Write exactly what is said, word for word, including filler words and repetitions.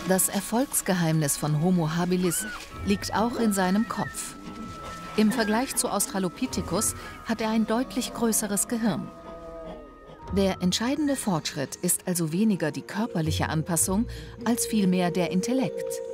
Das Erfolgsgeheimnis von Homo habilis liegt auch in seinem Kopf. Im Vergleich zu Australopithecus hat er ein deutlich größeres Gehirn. Der entscheidende Fortschritt ist also weniger die körperliche Anpassung, als vielmehr der Intellekt.